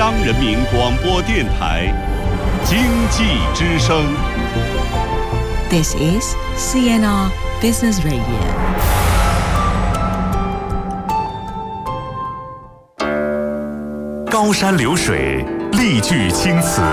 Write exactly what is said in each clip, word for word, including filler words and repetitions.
央人民广播电台经济之声。 This is C N R Business Radio。 高山流水，丽句青词，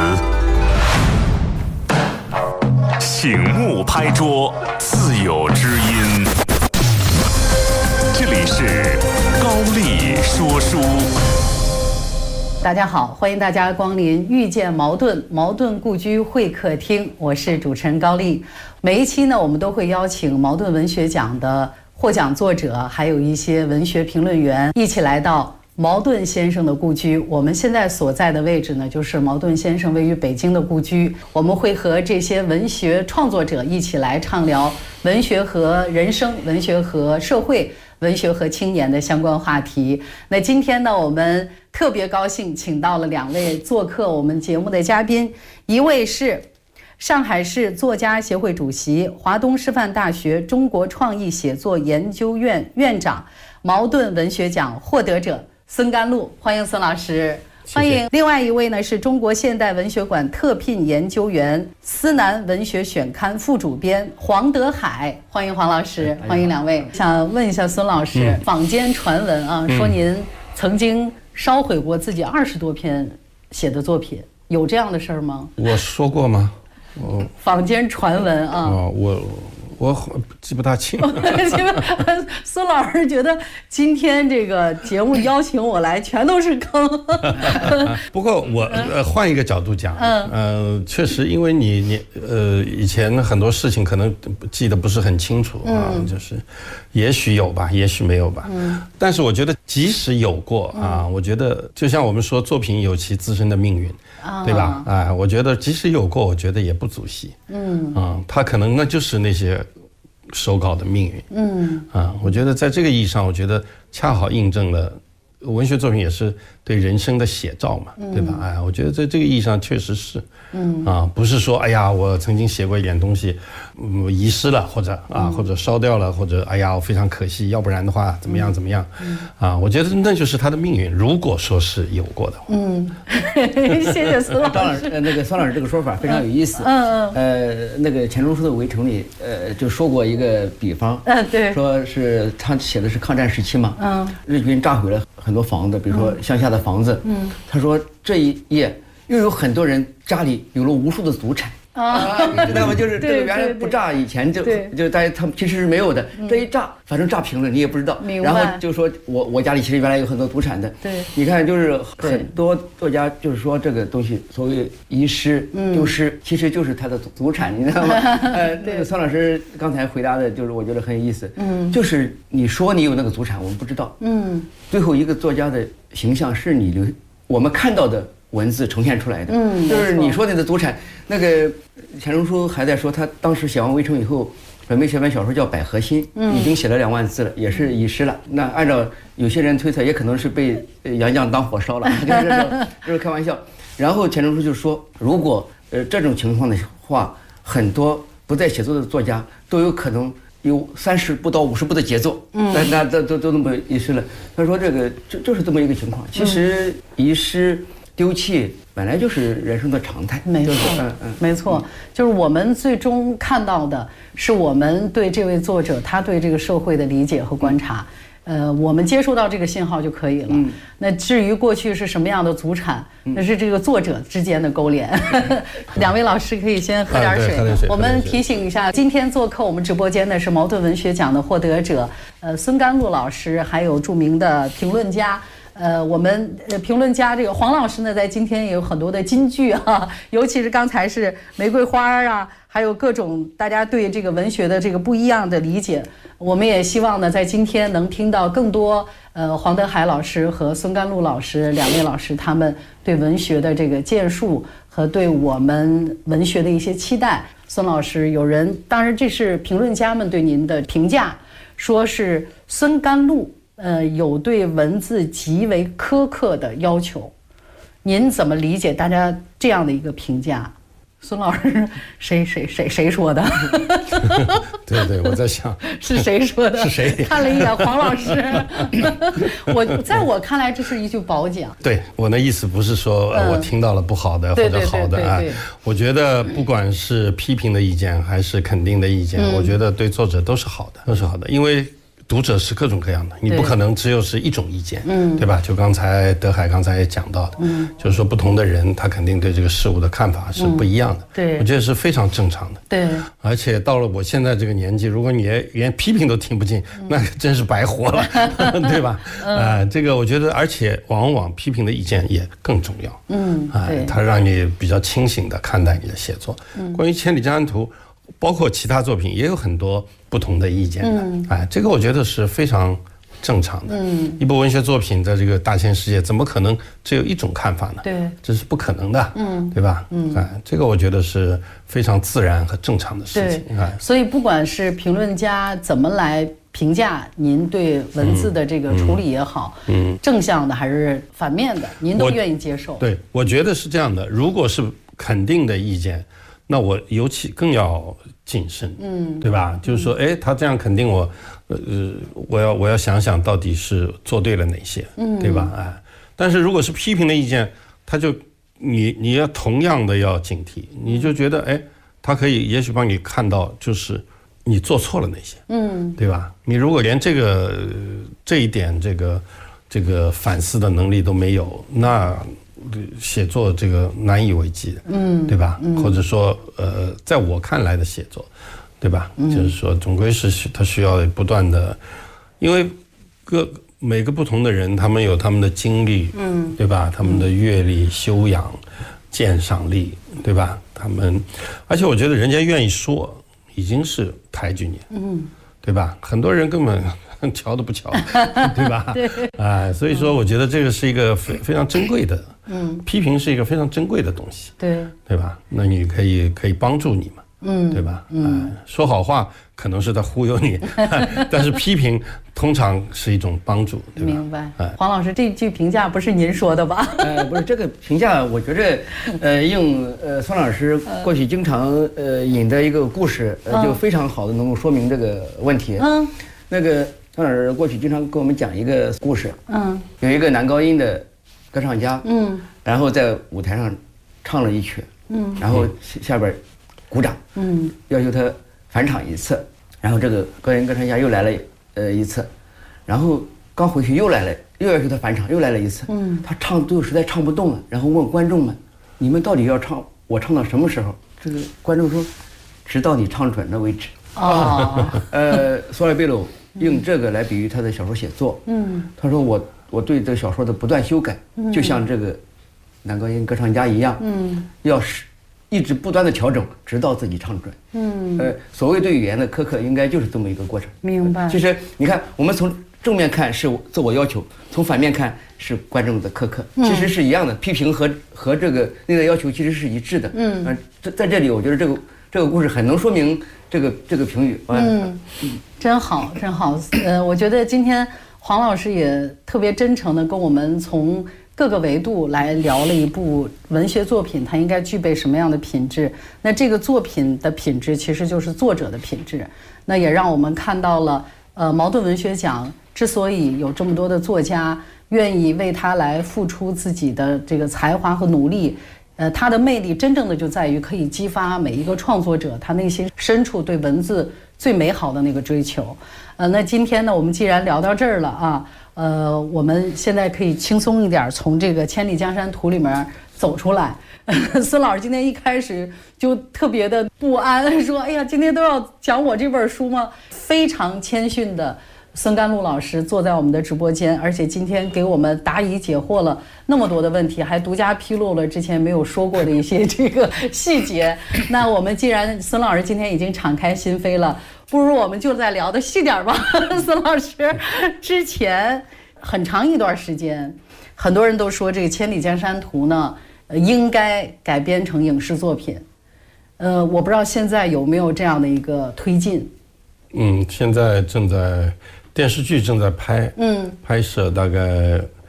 醒目拍桌，自有知音。这里是高丽说书。 大家好，欢迎大家光临遇见茅盾茅盾故居会客厅，我是主持人高丽。每一期呢，我们都会邀请茅盾文学奖的获奖作者，还有一些文学评论员一起来到茅盾先生的故居。我们现在所在的位置呢，就是茅盾先生位于北京的故居。我们会和这些文学创作者一起来畅聊文学和人生、文学和社会、文学和青年的相关话题。那今天呢，我们特别高兴请到了两位做客我们节目的嘉宾，一位是上海市作家协会主席、华东师范大学中国创意写作研究院院长、茅盾文学奖获得者孙甘露，欢迎孙老师。欢迎。另外一位呢是中国现代文学馆特聘研究员、思南文学选刊副主编黄德海，欢迎黄老师。欢迎两位。想问一下孙老师，嗯、坊间传闻啊，说您曾经烧毁过自己二十多篇写的作品，有这样的事儿吗？ 我说过吗？ 哦，坊间传闻啊。 哦，我。我记不大清。 孙老师觉得今天这个节目邀请我来，全都是坑。 不过我呃换一个角度讲，嗯，呃，确实，因为你你呃以前很多事情可能记得不是很清楚啊，嗯、就是也许有吧，也许没有吧。嗯。但是我觉得即使有过啊，嗯、我觉得就像我们说，作品有其自身的命运。对吧？哎、啊，我觉得即使有过，我觉得也不足惜。嗯，啊，他可能那就是那些手稿的命运。嗯，啊，我觉得在这个意义上，我觉得恰好印证了文学作品也是对人生的写照嘛，嗯、对吧？哎，我觉得在这个意义上确实是。嗯，啊，不是说哎呀，我曾经写过一点东西，嗯，遗失了，或者啊，嗯、或者烧掉了，或者哎呀，我非常可惜，要不然的话怎么样怎么样，嗯、啊，我觉得那就是他的命运。如果说是有过的话， 嗯，谢谢孙老师。 当然，呃，那个孙老师这个说法非常有意思。嗯嗯。呃，那个钱钟书的《围城》里，呃，就说过一个比方，嗯，对，说是他写的是抗战时期嘛，嗯，日军炸毁了很多房子，比如说乡下的房子，嗯，他说这一夜。又有很多人家里有了无数的祖产啊，你知道吗？就是这个原来不炸以前就就大家他们其实是没有的，这一炸反正炸平了你也不知道，然后就说我我家里其实原来有很多祖产的，对，你看就是很多作家就是说这个东西所谓遗失丢失，其实就是他的祖产，你知道吗？呃，那个孙老师刚才回答的就是我觉得很有意思，嗯，就是你说你有那个祖产，我们不知道，嗯，最后一个作家的形象是你留我们看到的。文字呈现出来的，嗯，就是你说你的祖产，那个钱钟书还在说，他当时写完《围城》以后，准备写本小说叫《百合心》，嗯，已经写了两万字了，也是遗失了。那按照有些人推测，也可能是被杨绛当火烧了，这是开玩笑。然后钱钟书就说，如果呃这种情况的话，很多不在写作的作家都有可能有三十部到五十部的杰作，嗯，那那都都都那么遗失了。他说这个就就是这么一个情况。其实遗失。丢弃本来就是人生的常态， 没错，嗯嗯，没错，就是我们最终看到的是我们对这位作者他对这个社会的理解和观察，嗯、呃，我们接收到这个信号就可以了。嗯、那至于过去是什么样的祖产，嗯、那是这个作者之间的勾连。两位老师可以先喝点水。啊、水我们提醒一下，今天做客我们直播间的是茅盾文学奖的获得者，呃，孙甘露老师，还有著名的评论家。呃，我们评论家这个黄老师呢，在今天也有很多的金句啊，尤其是刚才是玫瑰花啊，还有各种大家对这个文学的这个不一样的理解。我们也希望呢，在今天能听到更多呃黄德海老师和孙甘露老师两位老师他们对文学的这个建树和对我们文学的一些期待。孙老师，有人当然这是评论家们对您的评价，说是孙甘露。呃，有对文字极为苛刻的要求，您怎么理解大家这样的一个评价？ 孙老师，谁谁谁谁说的？ 对对，我在想是谁说的？ 是谁？ 看了一眼黄老师，我在我看来这是一句褒奖。 对，我的意思不是说、嗯、我听到了不好的或者好的啊，我觉得不管是批评的意见还是肯定的意见，嗯、我觉得对作者都是好的，都是好的，因为。读者是各种各样的，你不可能只有是一种意见，嗯，对吧？就刚才德海刚才也讲到的，嗯，就是说不同的人他肯定对这个事物的看法是不一样的，嗯、对，我觉得是非常正常的， 对。 而且到了我现在这个年纪，如果你连批评都听不进，嗯、那真是白活了，对吧？嗯、呃，这个我觉得，而且往往批评的意见也更重要，嗯，啊、呃，它让你比较清醒地看待你的写作。嗯，关于《千里江山图》。包括其他作品也有很多不同的意见的，嗯、哎，这个我觉得是非常正常的。嗯，一部文学作品在这个大千世界，怎么可能只有一种看法呢？对，这是不可能的，嗯，对吧？嗯，哎，这个我觉得是非常自然和正常的事情。 哎，所以不管是评论家怎么来评价您对文字的这个处理也好，嗯，嗯正向的还是反面的，您都愿意接受。 对，我觉得是这样的。如果是肯定的意见。那我尤其更要谨慎，嗯，对吧？就是说，哎，他这样肯定我，呃，我要我要想想到底是做对了哪些，嗯，对吧？哎，但是如果是批评的意见，他就你你要同样的要警惕，你就觉得，哎，他可以也许帮你看到，就是你做错了哪些，嗯，对吧？你如果连这个这一点这个这个反思的能力都没有，那。写作这个难以为继的，嗯，对吧？嗯、或者说，呃，在我看来的写作，对吧？嗯、就是说，总归是他需要不断的，因为各每个不同的人，他们有他们的经历，嗯，对吧？他们的阅历、修养、鉴赏力，对吧？他们，而且我觉得人家愿意说，已经是抬举你，嗯，对吧？很多人根本。瞧都不瞧，对吧？对，啊，所以说我觉得这个是一个非非常珍贵的，嗯，批评是一个非常珍贵的东西，对，对吧？那你可以可以帮助你嘛，嗯，对吧？嗯、啊，说好话可能是在忽悠你，但是批评通常是一种帮助，对吧？ 明白。哎、黄老师，这句评价不是您说的吧？ 呃，不是这个评价，我觉着，呃，用呃孙老师过去经常呃引的一个故事，呃，就非常好的能够说明这个问题。嗯，那个。孙老师过去经常跟我们讲一个故事，嗯，有一个男高音的歌唱家，嗯，然后在舞台上唱了一曲，嗯，然后下边鼓掌，嗯，要求他返场一次，然后这个高音歌唱家又来了，呃一次，然后刚回去又来了，又要求他返场，又来了一次，嗯，他唱最后实在唱不动了，然后问观众们，你们到底要唱我唱到什么时候？这个观众说，直到你唱准了为止。哦，呃，索尔贝鲁。用这个来比喻他的小说写作，嗯，他说我我对这个小说的不断修改，嗯、就像这个男高音歌唱家一样，嗯，要是一直不断的调整，直到自己唱准，嗯，呃，所谓对语言的苛刻，应该就是这么一个过程。 明白。 其实你看，我们从正面看是自我要求，从反面看是观众的苛刻，其实是一样的，批评和和这个内在要求其实是一致的，嗯，呃，在在这里，我觉得这个这个故事很能说明。这个这个评语， 嗯，真好，真好。呃，我觉得今天黄老师也特别真诚的跟我们从各个维度来聊了一部文学作品，它应该具备什么样的品质。那这个作品的品质其实就是作者的品质。那也让我们看到了，呃，茅盾文学奖之所以有这么多的作家愿意为它来付出自己的这个才华和努力。呃，它的魅力真正的就在于可以激发每一个创作者他内心深处对文字最美好的那个追求。呃，那今天呢，我们既然聊到这儿了啊，呃，我们现在可以轻松一点，从这个《千里江山图》里面走出来。孙老师今天一开始就特别的不安，说：“哎呀，今天都要讲我这本书吗？”非常谦逊的。孙甘露老师坐在我们的直播间，而且今天给我们答疑解惑了那么多的问题，还独家披露了之前没有说过的一些这个细节。那我们既然孙老师今天已经敞开心扉了，不如我们就再聊的细点吧。孙老师之前很长一段时间，很多人都说这个《千里江山图》呢，呃，应该改编成影视作品。呃，我不知道现在有没有这样的一个推进。 嗯，现在正在。电视剧正在拍，嗯，拍摄大概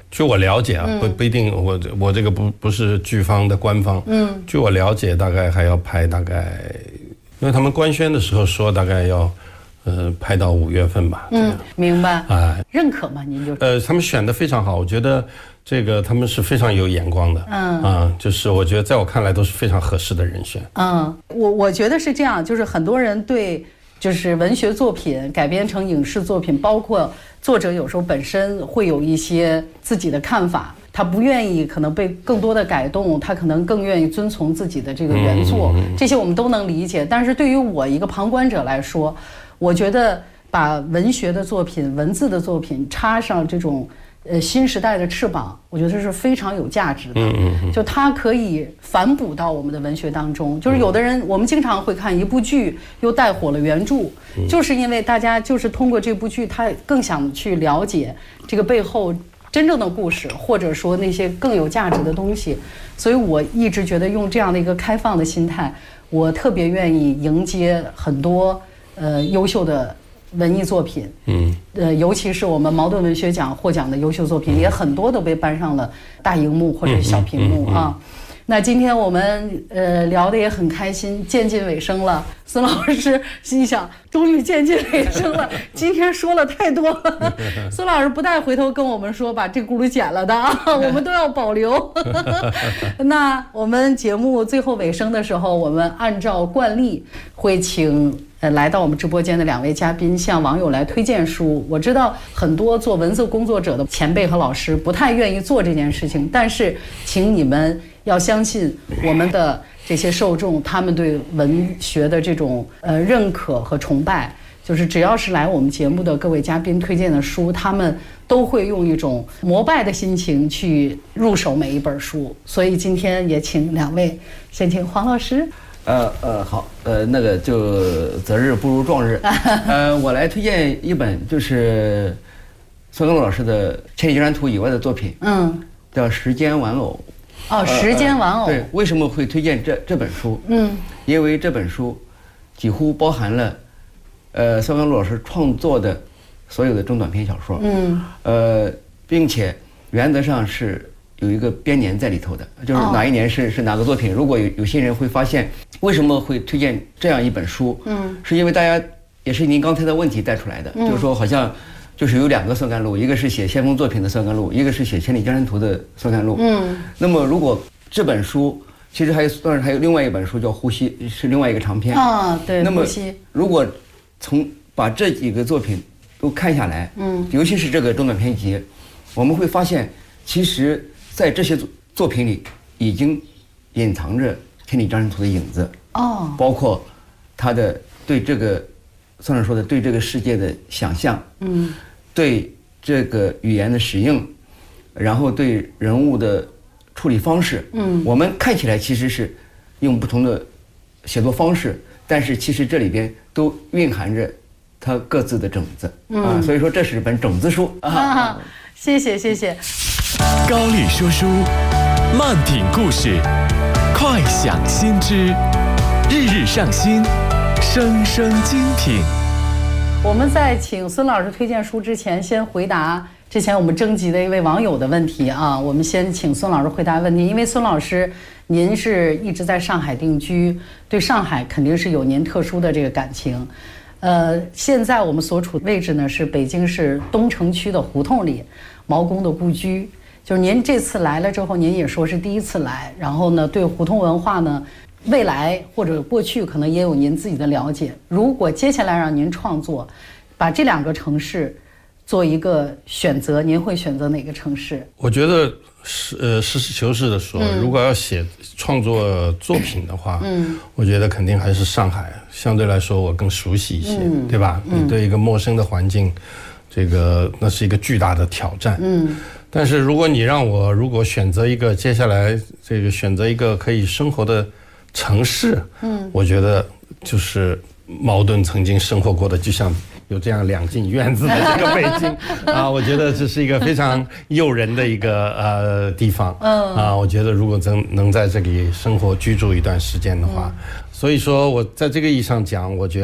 据我了解啊，不不一定，我我这个不不是剧方的官方，嗯，据我了解，大概还要拍大概，因为他们官宣的时候说大概要，呃，拍到五月份吧。 嗯，明白。啊，认可吗？您就呃，他们选的非常好，我觉得这个他们是非常有眼光的。嗯啊，就是我觉得在我看来都是非常合适的人选。 嗯，我我觉得是这样，就是很多人对就是文学作品改编成影视作品，包括作者有时候本身会有一些自己的看法，他不愿意可能被更多的改动，他可能更愿意遵从自己的这个原作，这些我们都能理解。但是对于我一个旁观者来说，我觉得把文学的作品、文字的作品插上这种呃新时代的翅膀，我觉得是非常有价值的。就它可以反哺到我们的文学当中。就是有的人，我们经常会看一部剧又带火了原著，就是因为大家就是通过这部剧，他更想去了解这个背后真正的故事，或者说那些更有价值的东西。所以我一直觉得用这样的一个开放的心态，我特别愿意迎接很多呃优秀的文艺作品，嗯，呃，尤其是我们茅盾文学奖获奖的优秀作品，也很多都被搬上了大荧幕或者小屏幕啊。那今天我们呃聊得也很开心，渐近尾声了。孙老师心想，终于渐近尾声了，今天说了太多了。孙老师不带回头跟我们说把这轱辘剪了的啊，我们都要保留。那我们节目最后尾声的时候，我们按照惯例会请呃来到我们直播间的两位嘉宾向网友来推荐书。我知道很多做文字工作者的前辈和老师不太愿意做这件事情，但是请你们要相信我们的这些受众，他们对文学的这种呃认可和崇拜，就是只要是来我们节目的各位嘉宾推荐的书，他们都会用一种膜拜的心情去入手每一本书。所以今天也请两位，先请黄老师。 呃呃好，呃那个就择日不如撞日，呃我来推荐一本就是孙刚老师的《千里江山图》以外的作品，嗯，叫《时间玩偶》。 哦，时间玩偶。 呃、对，为什么会推荐这这本书？嗯，因为这本书几乎包含了，呃，孙刚老师创作的所有的中短篇小说。嗯，呃，并且原则上是有一个编年在里头的，就是哪一年是、哦、是哪个作品。如果有有些人会发现，为什么会推荐这样一本书？嗯，是因为大家也是您刚才的问题带出来的，嗯、就是说好像。就是有两个孙甘露，一个是写先锋作品的孙甘露，一个是写《千里江山图》的孙甘露。嗯，那么如果这本书其实还有，当然还有另外一本书叫《呼吸》，是另外一个长篇啊。对， 那么如果从把这几个作品都看下来，嗯，尤其是这个中短篇集，我们会发现，其实在这些作品里已经隐藏着《千里江山图》的影子哦，包括他的对这个，算是说的对这个世界的想象，嗯。对这个语言的使用，然后对人物的处理方式，嗯，我们看起来其实是用不同的写作方式，但是其实这里边都蕴含着它各自的种子，嗯、啊，所以说这是本种子书啊。 啊谢谢谢谢。 高丽说书，慢品故事，快享新知，日日上新，声声精品。 我们在请孙老师推荐书之前，先回答之前我们征集的一位网友的问题啊。我们先请孙老师回答问题，因为孙老师您是一直在上海定居，对上海肯定是有您特殊的这个感情。呃，现在我们所处的位置呢是北京市东城区的胡同里，毛公的故居。就是您这次来了之后，您也说是第一次来，然后呢，对胡同文化呢。未来或者过去可能也有您自己的了解。如果接下来让您创作，把这两个城市做一个选择，您会选择哪个城市？ 我觉得是呃实事求是的说，嗯、如果要写创作作品的话，嗯，我觉得肯定还是上海，相对来说我更熟悉一些，嗯、对吧？嗯、你对一个陌生的环境，这个那是一个巨大的挑战。嗯。但是如果你让我如果选择一个接下来这个选择一个可以生活的城市，嗯，我觉得就是茅盾曾经生活过的，就像有这样两进院子的这个北京啊，我觉得这是一个非常诱人的一个呃地方，嗯啊，我觉得如果能能在这里生活居住一段时间的话，嗯、所以说我在这个意义上讲，我觉得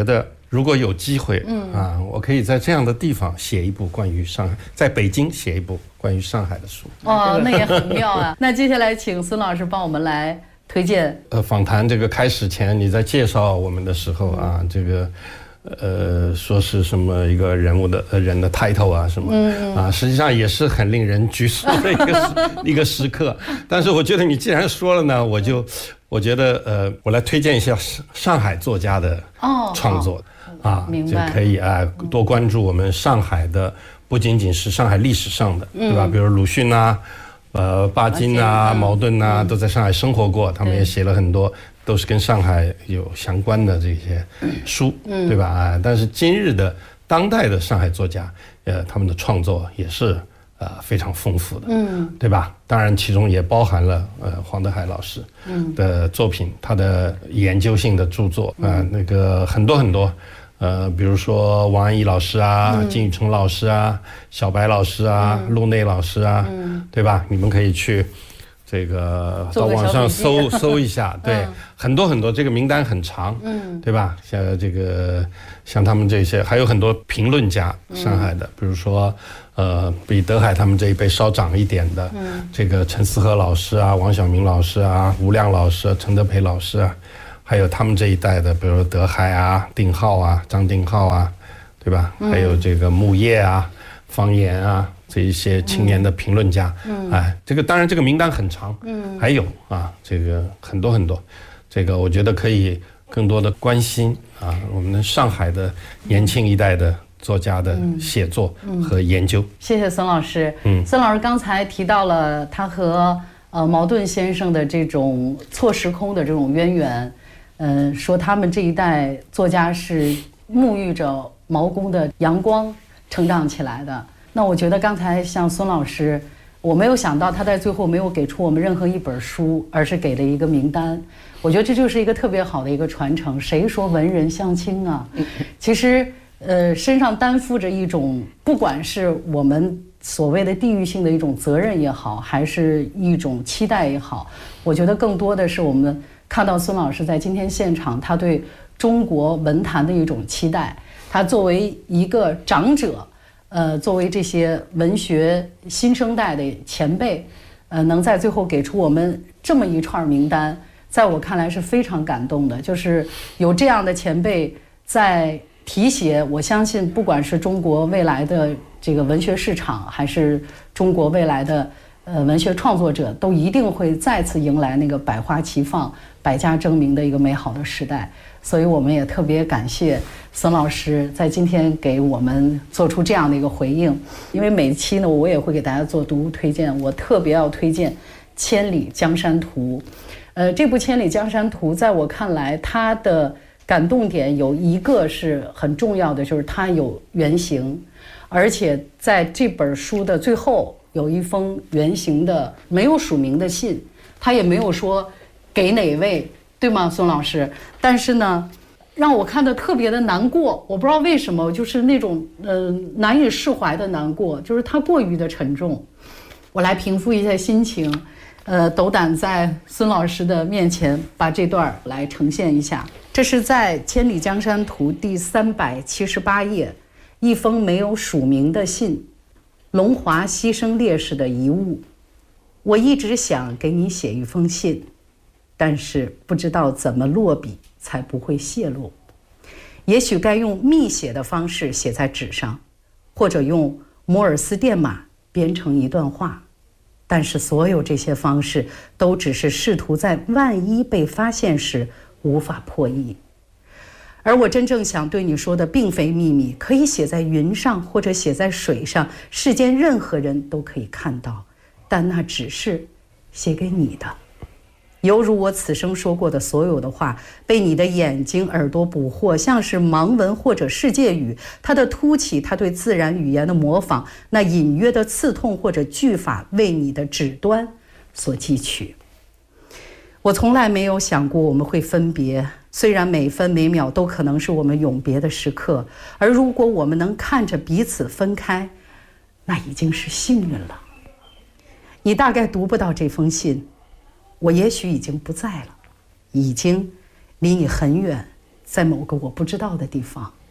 如果有机会，嗯啊，我可以在这样的地方写一部关于上海，在北京写一部关于上海的书。 哦，那也很妙啊。那接下来请孙老师帮我们来推荐。呃， 访谈这个开始前，你在介绍我们的时候啊，嗯、这个。呃，说是什么一个人物的呃人的 title 啊什么，嗯、啊，实际上也是很令人局促的一个时一个时刻。但是我觉得你既然说了呢，我就我觉得呃，我来推荐一下上海作家的创作、哦、啊，就可以啊多关注我们上海的，不仅仅是上海历史上的，嗯、对吧？比如鲁迅啊，呃，巴金啊，茅盾啊，嗯、都在上海生活过，他们也写了很多。都是跟上海有相关的这些书，嗯、对吧？啊，但是今日的当代的上海作家，呃，他们的创作也是呃非常丰富的，嗯，对吧？当然，其中也包含了呃黄德海老师的作品，他的研究性的著作啊、呃，那个很多很多，呃，比如说王安忆老师啊、嗯、金宇澄老师啊、小白老师啊、嗯、陆内老师啊，嗯、对吧？你们可以去。这个到网上搜搜一下，对，嗯、很多很多，这个名单很长，嗯，对吧？像这个像他们这些，还有很多评论家，上海的，嗯、比如说呃，比德海他们这一辈稍长一点的，嗯，这个陈思和老师啊，王晓明老师啊，吴亮老师啊，陈德培老师啊，还有他们这一代的，比如德海啊、定浩啊、张定浩啊，对吧？嗯、还有这个木叶啊、方言啊。这一些青年的评论家，嗯，哎，这个当然这个名单很长，嗯，还有啊，这个很多很多，这个我觉得可以更多的关心啊，我们上海的年轻一代的作家的写作和研究。嗯嗯、 谢谢孙老师。嗯，孙老师刚才提到了他和呃茅盾先生的这种错时空的这种渊源，嗯、呃，说他们这一代作家是沐浴着毛公的阳光成长起来的。那我觉得刚才像孙老师，我没有想到他在最后没有给出我们任何一本书，而是给了一个名单。我觉得这就是一个特别好的一个传承。谁说文人相轻啊？其实，呃，身上担负着一种，不管是我们所谓的地域性的一种责任也好，还是一种期待也好，我觉得更多的是我们看到孙老师在今天现场，他对中国文坛的一种期待。他作为一个长者。呃，作为这些文学新生代的前辈，呃，能在最后给出我们这么一串名单，在我看来是非常感动的。就是有这样的前辈在提携，我相信不管是中国未来的这个文学市场，还是中国未来的呃文学创作者，都一定会再次迎来那个百花齐放、百家争鸣的一个美好的时代。所以我们也特别感谢孙老师在今天给我们做出这样的一个回应。因为每期呢，我也会给大家做读物推荐，我特别要推荐《千里江山图》。呃，这部《千里江山图》在我看来，它的感动点有一个是很重要的，就是它有原型，而且在这本书的最后有一封原型的没有署名的信，他也没有说给哪位。对吗，孙老师？但是呢，让我看得特别的难过，我不知道为什么，就是那种呃难以释怀的难过，就是它过于的沉重。我来平复一下心情，呃，斗胆在孙老师的面前把这段来呈现一下。这是在《千里江山图》第三百七十八页，一封没有署名的信，龙华牺牲烈士的遗物。我一直想给你写一封信。但是不知道怎么落笔才不会泄露，也许该用密写的方式写在纸上，或者用摩尔斯电码编成一段话，但是所有这些方式都只是试图在万一被发现时无法破译。而我真正想对你说的并非秘密，可以写在云上或者写在水上，世间任何人都可以看到，但那只是写给你的。犹如我此生说过的所有的话，被你的眼睛、耳朵捕获，像是盲文或者世界语。它的凸起，它对自然语言的模仿，那隐约的刺痛或者句法，为你的指端所汲取。我从来没有想过我们会分别，虽然每分每秒都可能是我们永别的时刻，而如果我们能看着彼此分开，那已经是幸运了。你大概读不到这封信。我也许已经不在了，已经离你很远，在某个我不知道的地方。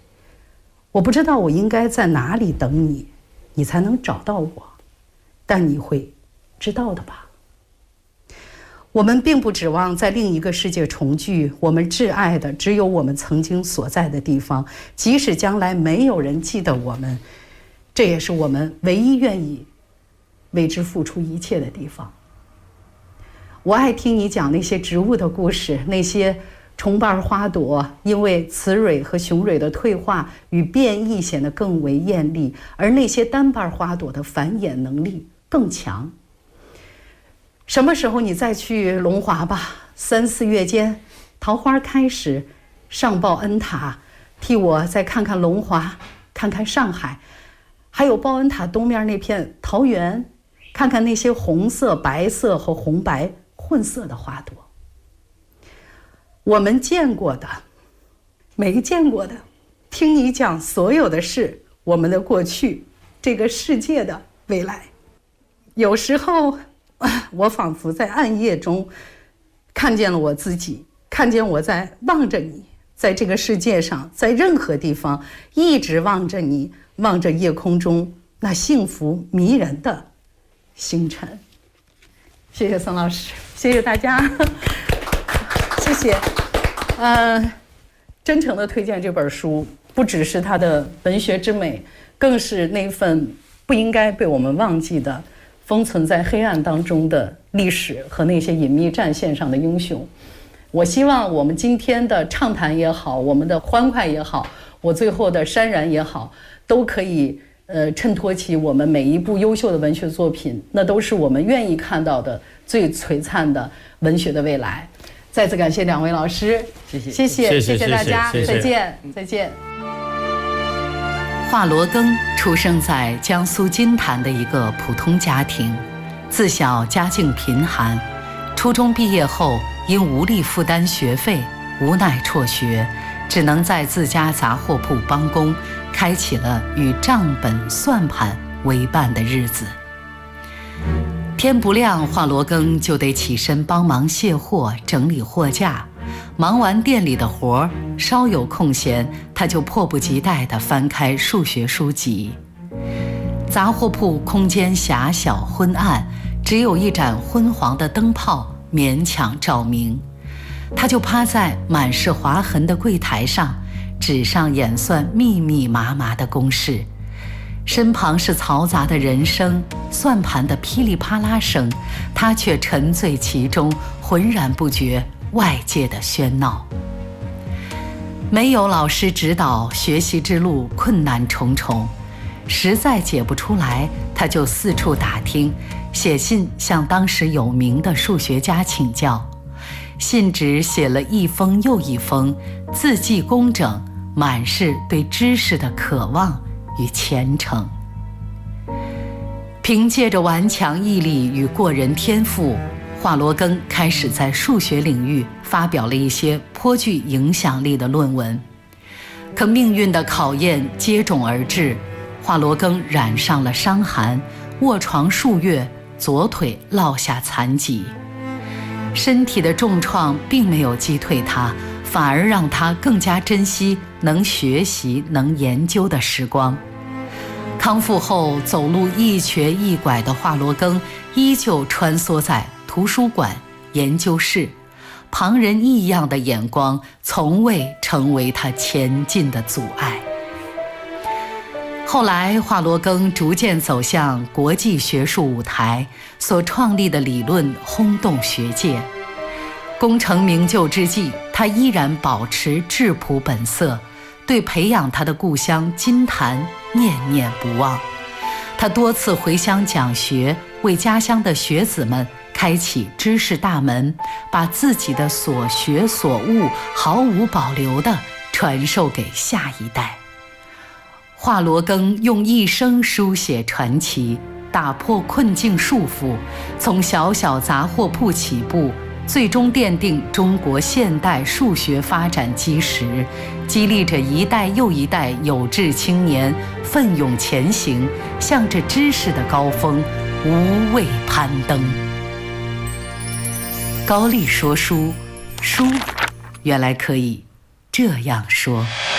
我不知道我应该在哪里等你，你才能找到我，但你会知道的吧。我们并不指望在另一个世界重聚，我们挚爱的只有我们曾经所在的地方，即使将来没有人记得我们，这也是我们唯一愿意为之付出一切的地方。我爱听你讲那些植物的故事，那些重瓣花朵因为雌蕊和雄蕊的退化与变异显得更为艳丽，而那些单瓣花朵的繁衍能力更强。什么时候你再去龙华吧，三四月间桃花开时，上报恩塔，替我再看看龙华，看看上海，还有报恩塔东面那片桃园，看看那些红色、白色和红白混色的花朵。我们见过的，没见过的，听你讲所有的事，我们的过去，这个世界的未来。有时候我仿佛在暗夜中看见了我自己，看见我在望着你，在这个世界上，在任何地方一直望着你，望着夜空中那幸福迷人的星辰。谢谢宋老师，谢谢大家，谢谢。呃，真诚的推荐这本书，不只是它的文学之美，更是那份不应该被我们忘记的封存在黑暗当中的历史和那些隐秘战线上的英雄。我希望我们今天的畅谈也好，我们的欢快也好，我最后的潸然也好，都可以呃衬托起我们每一部优秀的文学作品，那都是我们愿意看到的最璀璨的文学的未来。再次感谢两位老师， 谢谢， 谢谢，谢谢大家，再见，再见。华罗庚出生在江苏金坛的一个普通家庭，自小家境贫寒，初中毕业后因无力负担学费，无奈辍学，只能在自家杂货铺帮工，开启了与账本算盘为伴的日子。天不亮，华罗庚就得起身帮忙卸货、整理货架。忙完店里的活儿，稍有空闲，他就迫不及待地翻开数学书籍。杂货铺空间狭小昏暗，只有一盏昏黄的灯泡勉强照明。他就趴在满是划痕的柜台上，纸上演算密密麻麻的公式。身旁是嘈杂的人声，算盘的噼里啪啦声，他却沉醉其中，浑然不觉外界的喧闹。没有老师指导，学习之路困难重重，实在解不出来，他就四处打听，写信向当时有名的数学家请教。信纸写了一封又一封，字迹工整，满是对知识的渴望与虔诚。凭借着顽强毅力与过人天赋，华罗庚开始在数学领域发表了一些颇具影响力的论文。可命运的考验接踵而至，华罗庚染上了伤寒，卧床数月，左腿落下残疾。身体的重创并没有击退他，反而让他更加珍惜能学习、能研究的时光。康复后，走路一瘸一拐的华罗庚依旧穿梭在图书馆、研究室，旁人异样的眼光从未成为他前进的阻碍。后来，华罗庚逐渐走向国际学术舞台，所创立的理论轰动学界。功成名就之际，他依然保持质朴本色，对培养他的故乡金坛念念不忘。他多次回乡讲学，为家乡的学子们开启知识大门，把自己的所学所悟毫无保留地传授给下一代。华罗庚用一生书写传奇，打破困境束缚，从小小杂货铺起步，最终奠定中国现代数学发展基石，激励着一代又一代有志青年奋勇前行，向着知识的高峰无畏攀登。高丽说书，书原来可以这样说。